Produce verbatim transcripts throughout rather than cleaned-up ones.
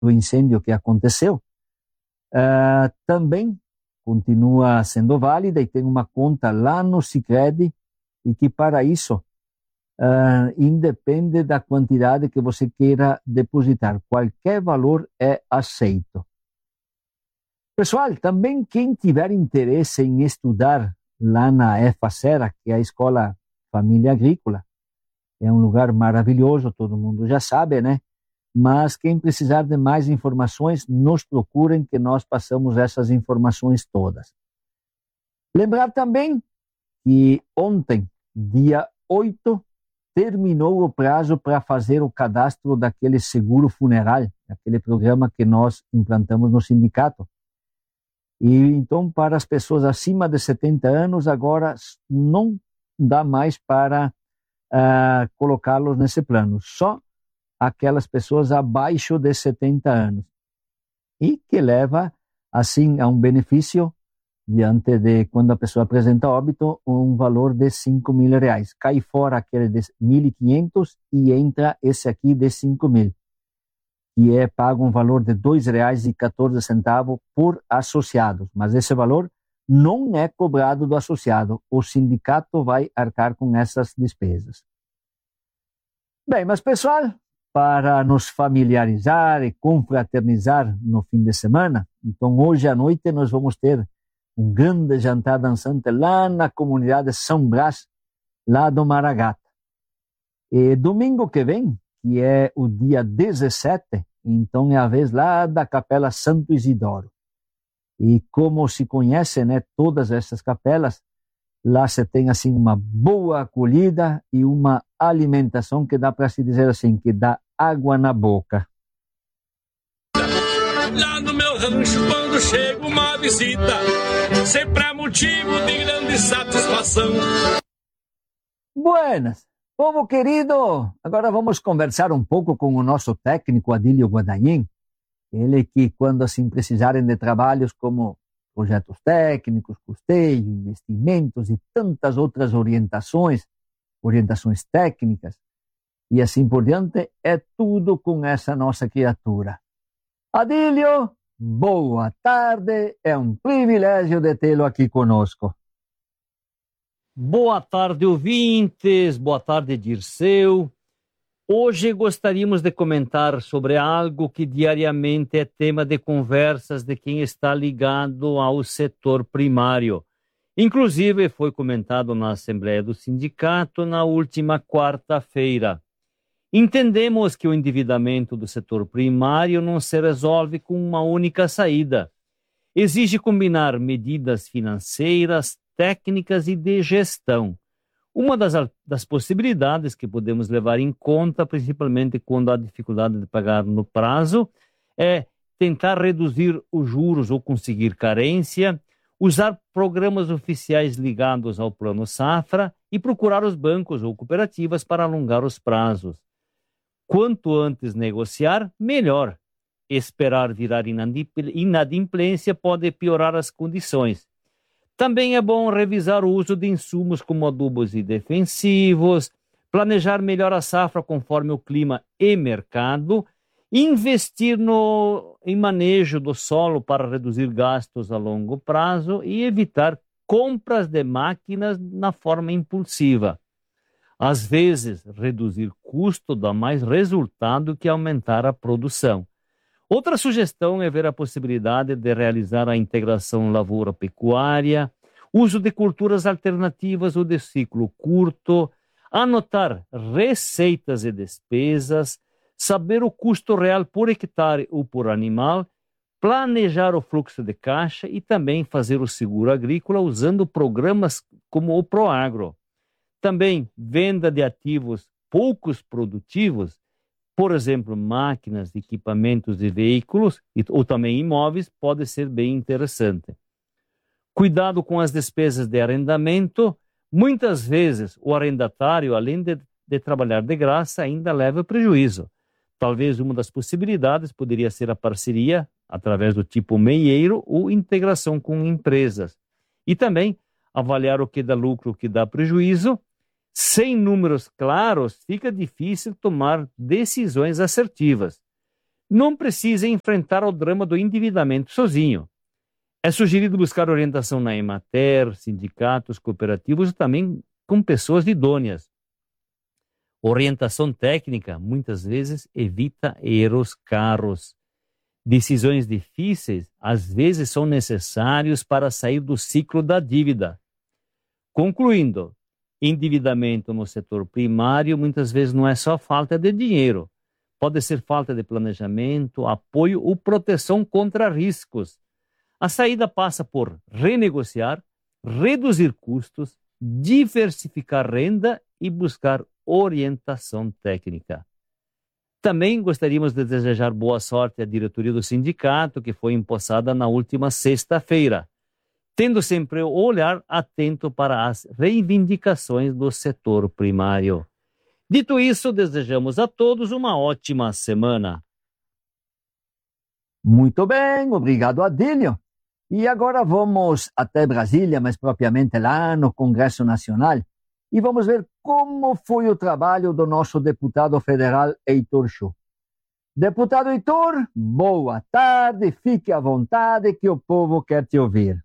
do incêndio que aconteceu, uh, também continua sendo válida e tem uma conta lá no Sicredi e que para isso uh, independe da quantidade que você queira depositar. Qualquer valor é aceito. Pessoal, também quem tiver interesse em estudar lá na EFACERA, que é a Escola Família Agrícola, é um lugar maravilhoso, todo mundo já sabe, né? Mas quem precisar de mais informações, nos procurem que nós passamos essas informações todas. Lembrar também que ontem, dia oito, terminou o prazo para fazer o cadastro daquele seguro funeral, aquele programa que nós implantamos no sindicato. E então, para as pessoas acima de setenta anos, agora não dá mais para uh, colocá-los nesse plano, só aquelas pessoas abaixo de setenta anos. E que leva, assim, a um benefício, diante de quando a pessoa apresenta óbito, um valor de cinco mil reais. Cai fora aquele de mil e quinhentos e entra esse aqui de cinco mil. E é pago um valor de dois reais e quatorze centavos por associados. Mas esse valor não é cobrado do associado. O sindicato vai arcar com essas despesas. Bem, mas pessoal, para nos familiarizar e confraternizar no fim de semana, então hoje à noite nós vamos ter um grande jantar dançante lá na comunidade São Brás, lá do Maragata. E domingo que vem, que é o dia dezessete, então é a vez lá da Capela Santo Isidoro. E como se conhece, né, todas essas capelas, lá você tem assim uma boa acolhida e uma alimentação que dá para se dizer assim, que dá água na boca. Lá no meu rancho, quando chega uma visita, sempre é motivo de grande satisfação. Buenas! Povo querido, agora vamos conversar um pouco com o nosso técnico Adílio Guadagnin, ele que quando assim precisarem de trabalhos como projetos técnicos, custeio, investimentos e tantas outras orientações, orientações técnicas e assim por diante, é tudo com essa nossa criatura. Adílio, boa tarde, é um privilégio de tê-lo aqui conosco. Boa tarde, ouvintes. Boa tarde, Dirceu. Hoje gostaríamos de comentar sobre algo que diariamente é tema de conversas de quem está ligado ao setor primário. Inclusive, foi comentado na Assembleia do Sindicato na última quarta-feira. Entendemos que o endividamento do setor primário não se resolve com uma única saída. Exige combinar medidas financeiras, técnicas e de gestão. Uma das, das possibilidades que podemos levar em conta, principalmente quando há dificuldade de pagar no prazo, é tentar reduzir os juros ou conseguir carência, usar programas oficiais ligados ao Plano Safra e procurar os bancos ou cooperativas para alongar os prazos. Quanto antes negociar, melhor. Esperar virar inadimplência pode piorar as condições. Também é bom revisar o uso de insumos como adubos e defensivos, planejar melhor a safra conforme o clima e mercado, investir no, em manejo do solo para reduzir gastos a longo prazo e evitar compras de máquinas na forma impulsiva. Às vezes, reduzir custo dá mais resultado que aumentar a produção. Outra sugestão é ver a possibilidade de realizar a integração lavoura-pecuária, uso de culturas alternativas ou de ciclo curto, anotar receitas e despesas, saber o custo real por hectare ou por animal, planejar o fluxo de caixa e também fazer o seguro agrícola usando programas como o Proagro. Também venda de ativos poucos produtivos, por exemplo, máquinas, equipamentos e veículos, ou também imóveis, pode ser bem interessante. Cuidado com as despesas de arrendamento. Muitas vezes o arrendatário, além de, de trabalhar de graça, ainda leva prejuízo. Talvez uma das possibilidades poderia ser a parceria, através do tipo meieiro, ou integração com empresas. E também avaliar o que dá lucro, o que dá prejuízo. Sem números claros, fica difícil tomar decisões assertivas. não precisa enfrentar o drama do endividamento sozinho. É sugerido buscar orientação na Emater, sindicatos, cooperativos e também com pessoas idôneas. Orientação técnica, muitas vezes, evita erros caros. Decisões difíceis, às vezes, são necessários para sair do ciclo da dívida. Concluindo, endividamento no setor primário muitas vezes não é só falta de dinheiro. Pode ser falta de planejamento, apoio ou proteção contra riscos. A saída passa por renegociar, reduzir custos, diversificar renda e buscar orientação técnica. Também gostaríamos de desejar boa sorte à diretoria do sindicato, que foi empossada na última sexta-feira, tendo sempre o olhar atento para as reivindicações do setor primário. Dito isso, desejamos a todos uma ótima semana. Muito bem, obrigado, Adílio. E agora vamos até Brasília, mais propriamente lá no Congresso Nacional, e vamos ver como foi o trabalho do nosso deputado federal Heitor Chu. Deputado Heitor, boa tarde, fique à vontade que o povo quer te ouvir.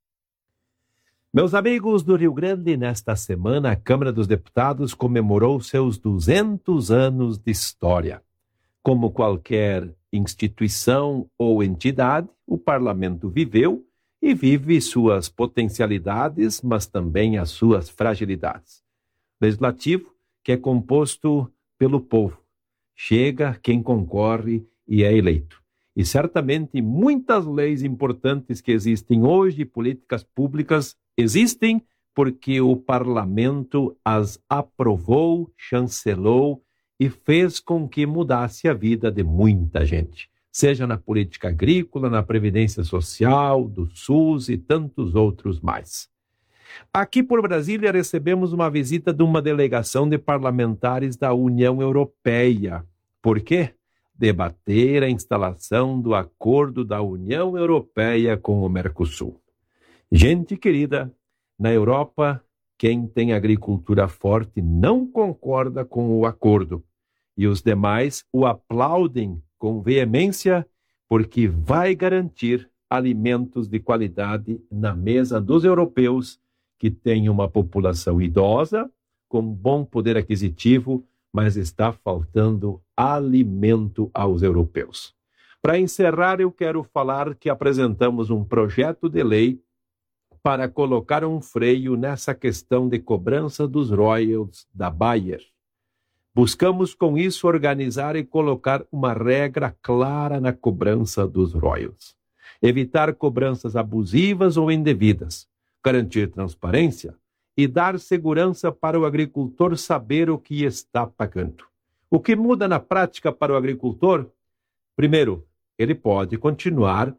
Meus amigos do Rio Grande, nesta semana a Câmara dos Deputados comemorou seus duzentos anos de história. Como qualquer instituição ou entidade, o Parlamento viveu e vive suas potencialidades, mas também as suas fragilidades. Legislativo, que é composto pelo povo. Chega quem concorre e é eleito. E certamente muitas leis importantes que existem hoje, políticas públicas, existem porque o Parlamento as aprovou, chancelou e fez com que mudasse a vida de muita gente. Seja na política agrícola, na previdência social, do SUS e tantos outros mais. Aqui por Brasília recebemos uma visita de uma delegação de parlamentares da União Europeia. Por quê? Debater a instalação do acordo da União Europeia com o Mercosul. Gente querida, na Europa, quem tem agricultura forte não concorda com o acordo e os demais o aplaudem com veemência porque vai garantir alimentos de qualidade na mesa dos europeus que têm uma população idosa, com bom poder aquisitivo, mas está faltando alimento aos europeus. Para encerrar, eu quero falar que apresentamos um projeto de lei para colocar um freio nessa questão de cobrança dos royalties da Bayer. Buscamos com isso organizar e colocar uma regra clara na cobrança dos royalties. Evitar cobranças abusivas ou indevidas, garantir transparência e dar segurança para o agricultor saber o que está pagando. O que muda na prática para o agricultor? Primeiro, ele pode continuar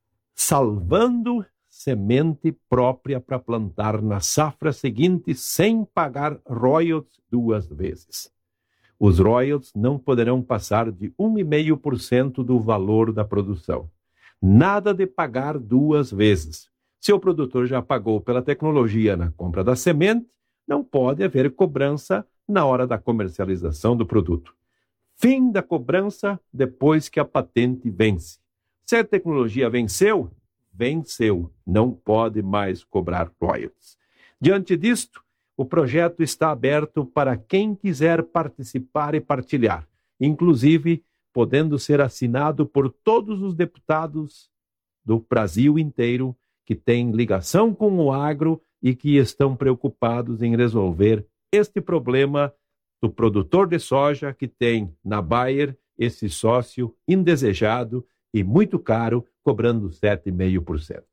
salvando semente própria para plantar na safra seguinte sem pagar royalties duas vezes. Os royalties não poderão passar de um vírgula cinco por cento do valor da produção. Nada de pagar duas vezes. Se o produtor já pagou pela tecnologia na compra da semente, não pode haver cobrança na hora da comercialização do produto. Fim da cobrança depois que a patente vence. Se a tecnologia venceu, venceu. Não pode mais cobrar royalties. Diante disto, o projeto está aberto para quem quiser participar e partilhar, inclusive podendo ser assinado por todos os deputados do Brasil inteiro que têm ligação com o agro e que estão preocupados em resolver este problema do produtor de soja que tem na Bayer esse sócio indesejado e muito caro, cobrando sete vírgula cinco por cento.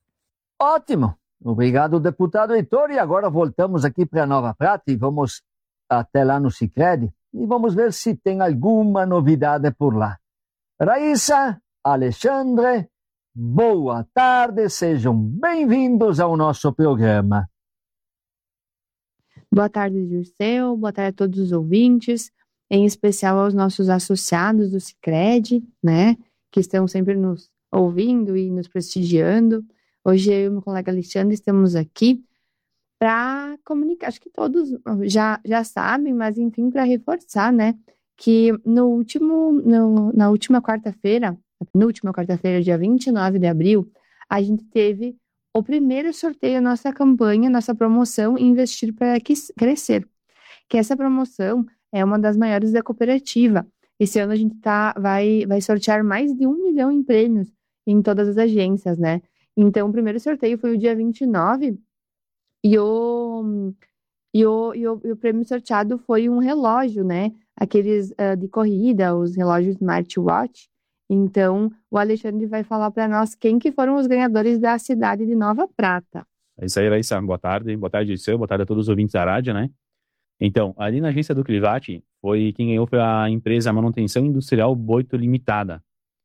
Ótimo! Obrigado, deputado Heitor. E agora voltamos aqui para Nova Prata e vamos até lá no Sicredi e vamos ver se tem alguma novidade por lá. Raíssa, Alexandre, boa tarde, sejam bem-vindos ao nosso programa. Boa tarde, Dirceu, boa tarde a todos os ouvintes, em especial aos nossos associados do Sicredi, né, que estão sempre nos ouvindo e nos prestigiando. Hoje eu e meu colega Alexandre estamos aqui para comunicar, acho que todos já, já sabem, mas enfim, para reforçar, né, que no último, no, na última quarta-feira, na última quarta-feira, dia vinte e nove de abril, a gente teve o primeiro sorteio da nossa campanha, nossa promoção Investir para Crescer, que essa promoção é uma das maiores da cooperativa. Esse ano a gente tá, vai, vai sortear mais de um milhão em prêmios em todas as agências, né? Então, o primeiro sorteio foi o dia vinte e nove e o, e o, e o, e o prêmio sorteado foi um relógio, né? Aqueles uh, de corrida, os relógios smartwatch. Então, o Alexandre vai falar para nós quem que foram os ganhadores da cidade de Nova Prata. É isso aí, Raíssa. Boa tarde. Boa tarde, Dirceu. Boa tarde a todos os ouvintes da rádio, né? Então, ali na agência do Crivati, foi quem ganhou foi a empresa Manutenção Industrial Boito Limitada.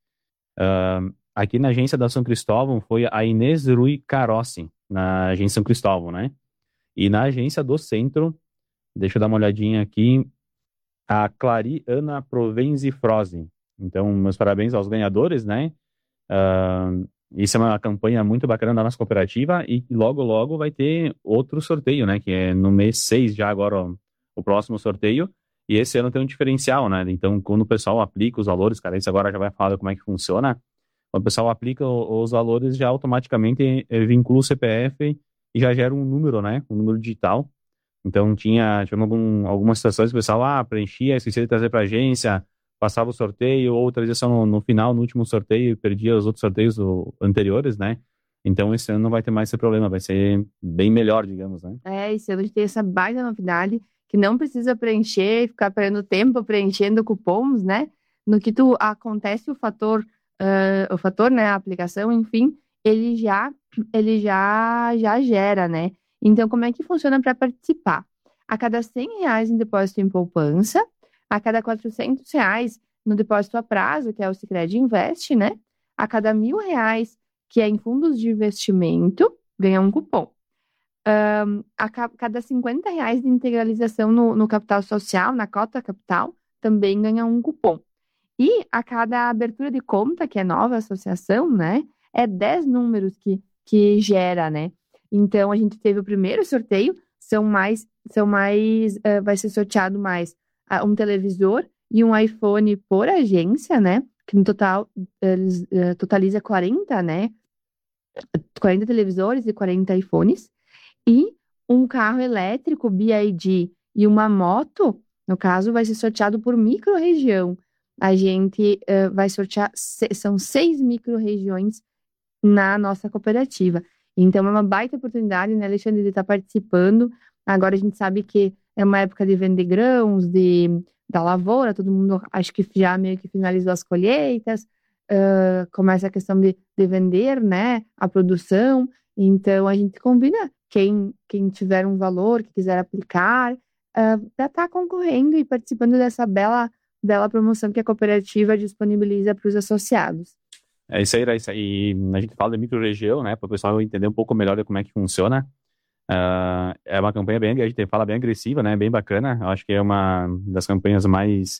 Uh, aqui na agência da São Cristóvão foi a Inês Rui Carossi, na agência São Cristóvão, né? E na agência do Centro, deixa eu dar uma olhadinha aqui, a Clari Ana Provenzi Frosi. Então, meus parabéns aos ganhadores, né? Uh, isso é uma campanha muito bacana da nossa cooperativa e logo, logo vai ter outro sorteio, né? Que é no mês seis já agora ó, o próximo sorteio. E esse ano tem um diferencial, né? Então, quando o pessoal aplica os valores, cara, isso agora já vai falar como é que funciona. Quando o pessoal aplica os valores, já automaticamente vincula o C P F e já gera um número, né? Um número digital. Então, tinha, tinha algum, algumas situações que o pessoal ah, preenchia, esquecia de trazer para a agência, passava o sorteio, ou trazia só no, no final, no último sorteio, e perdia os outros sorteios do, anteriores, né? Então, esse ano não vai ter mais esse problema, vai ser bem melhor, digamos, né? É, esse ano a gente tem essa baita novidade, que não precisa preencher e ficar perdendo tempo preenchendo cupons, né? No que tu acontece o fator, uh, o fator, né? A aplicação, enfim, ele já, ele já, já gera, né? Então, como é que funciona para participar? A cada cem reais em depósito em poupança, a cada quatrocentos reais no depósito a prazo, que é o Sicredi Invest, né? A cada mil reais, que é em fundos de investimento, ganha um cupom. Um, a ca- cada cinquenta reais de integralização no, no capital social, na cota capital, também ganha um cupom. E a cada abertura de conta, que é nova associação, né? É dez números que, que gera, né? Então, a gente teve o primeiro sorteio, são mais, são mais, uh, vai ser sorteado mais um televisor e um iPhone por agência, né? Que no total eles, uh, totaliza quarenta, né? quarenta televisores e quarenta iPhones. E um carro elétrico B Y D e uma moto, no caso, vai ser sorteado por micro-região. A gente uh, vai sortear, são seis micro-regiões na nossa cooperativa. Então, é uma baita oportunidade, né, Alexandre, de estar participando. Agora a gente sabe que é uma época de vender grãos, de, da lavoura, todo mundo acho que já meio que finalizou as colheitas, uh, começa a questão de, de vender, né, a produção. Então, a gente combina quem, quem tiver um valor, que quiser aplicar, uh, para estar concorrendo e participando dessa bela, bela promoção que a cooperativa disponibiliza para os associados. É isso aí, Raíssa. E a gente fala de micro-região, né, para o pessoal entender um pouco melhor de como é que funciona. Uh, é uma campanha bem, a gente fala bem agressiva, né, bem bacana. Eu acho que é uma das campanhas mais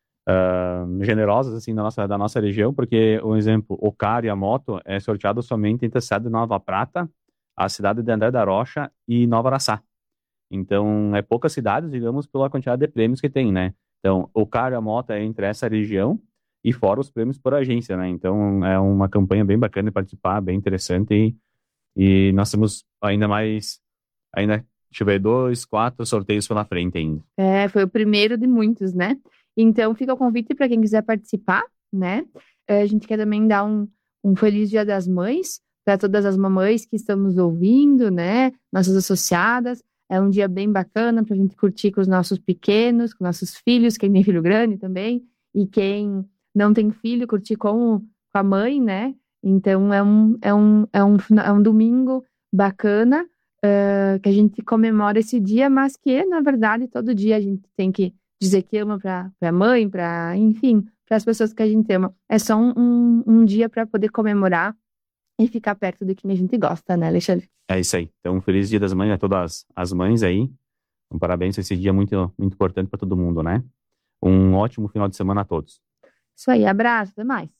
uh, generosas, assim, da nossa, da nossa região, porque, um exemplo, o carro e a moto é sorteado somente entre a cidade de Nova Prata, a cidade de André da Rocha e Nova Araçá. Então, é poucas cidades, digamos, pela quantidade de prêmios que tem, né. Então, o carro e a moto é entre essa região e fora os prêmios por agência, né? Então, é uma campanha bem bacana de participar, bem interessante e, e nós temos ainda mais, ainda, deixa eu ver, dois, quatro sorteios pela frente ainda. É, foi o primeiro de muitos, né? Então, fica o convite para quem quiser participar, né? A gente quer também dar um, um feliz Dia das Mães para todas as mamães que estão nos ouvindo, né? Nossas associadas. É um dia bem bacana para a gente curtir com os nossos pequenos, com nossos filhos, quem tem filho grande também, e quem não tem filho, curtir com, com a mãe, né? Então, é um, é um, é um, é um domingo bacana, uh, que a gente comemora esse dia, mas que, na verdade, todo dia a gente tem que dizer que ama para a mãe, para, enfim, para as pessoas que a gente ama. É só um, um, um dia para poder comemorar e ficar perto de quem a gente gosta, né, Alexandre? É isso aí. Então, um feliz Dia das Mães a todas as mães aí. Um parabéns a esse dia muito, muito importante para todo mundo, né? Um ótimo final de semana a todos. Isso aí, abraço, até mais.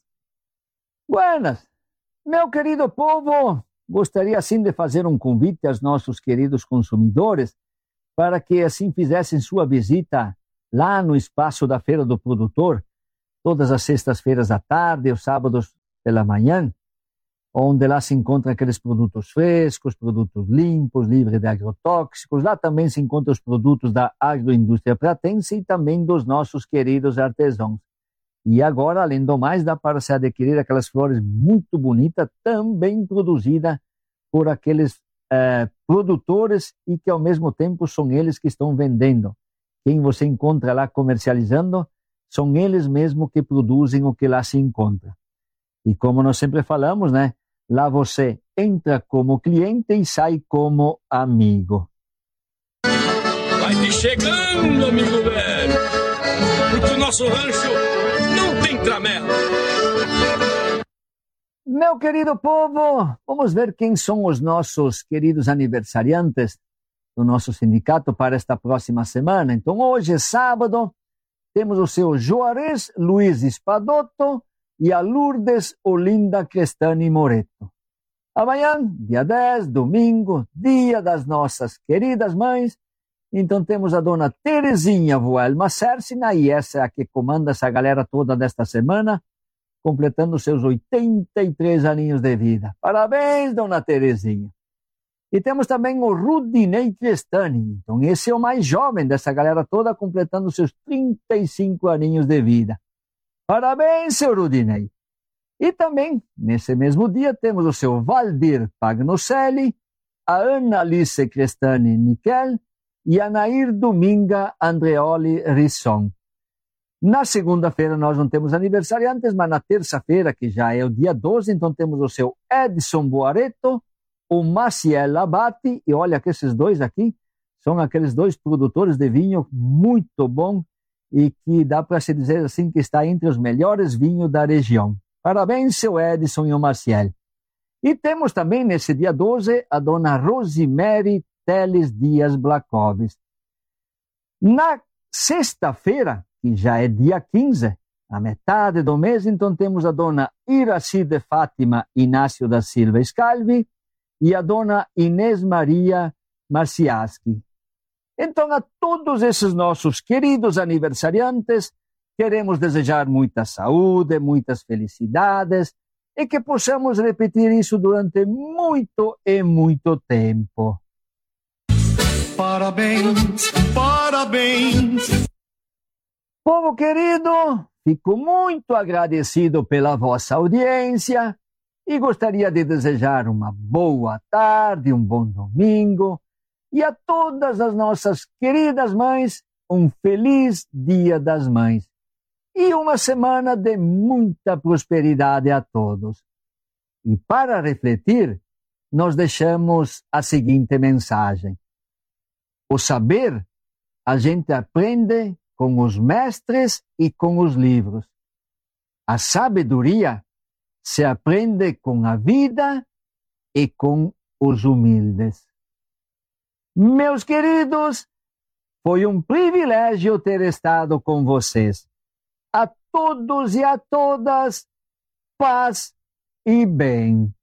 Buenas. Meu querido povo, gostaria sim de fazer um convite aos nossos queridos consumidores para que assim fizessem sua visita lá no espaço da Feira do Produtor, todas as sextas-feiras à tarde, os sábados pela manhã, onde lá se encontram aqueles produtos frescos, produtos limpos, livres de agrotóxicos. Lá também se encontram os produtos da agroindústria pratense e também dos nossos queridos artesãos. E agora, além do mais, dá para se adquirir aquelas flores muito bonitas, também produzidas por aqueles eh, produtores e que ao mesmo tempo são eles que estão vendendo. Quem você encontra lá comercializando, são eles mesmos que produzem o que lá se encontra. E como nós sempre falamos, né? Lá você entra como cliente e sai como amigo. Vai te chegando, amigo velho, porque o nosso rancho não tem tramela. Meu querido povo, vamos ver quem são os nossos queridos aniversariantes do nosso sindicato para esta próxima semana. Então, hoje é sábado, temos o seu Juarez Luiz Espadotto e a Lourdes Olinda Crestani Moreto. Amanhã, dia dez, domingo, dia das nossas queridas mães, então temos a dona Terezinha Voelma Cersina, e essa é a que comanda essa galera toda desta semana, completando seus oitenta e três aninhos de vida. Parabéns, dona Terezinha. E temos também o Rudinei Crestani, então esse é o mais jovem dessa galera toda, completando seus trinta e cinco aninhos de vida. Parabéns, seu Rudinei. E também, nesse mesmo dia, temos o seu Valdir Pagnocelli, a Ana Alice Crestani Niquel e a Nair Dominga Andreoli Risson. Na segunda-feira nós não temos aniversariantes, mas na terça-feira, que já é o dia doze, então temos o seu Edson Boareto, o Maciel Abate, e olha que esses dois aqui são aqueles dois produtores de vinho muito bom e que dá para se dizer assim que está entre os melhores vinhos da região. Parabéns, seu Edson e o Maciel. E temos também, nesse dia doze, a dona Rosemary Teles Dias Blacoves. Na sexta-feira, que já é dia quinze, a metade do mês, então temos a dona Iraci de Fátima Inácio da Silva Scalvi e a dona Inês Maria Marciaschi. Então, a todos esses nossos queridos aniversariantes, queremos desejar muita saúde, muitas felicidades e que possamos repetir isso durante muito e muito tempo. Parabéns, parabéns. Povo querido, fico muito agradecido pela vossa audiência e gostaria de desejar uma boa tarde, um bom domingo e a todas as nossas queridas mães um feliz Dia das Mães. E uma semana de muita prosperidade a todos. E para refletir, nós deixamos a seguinte mensagem. O saber a gente aprende com os mestres e com os livros. A sabedoria se aprende com a vida e com os humildes. Meus queridos, foi um privilégio ter estado com vocês. A todos e a todas, paz e bem.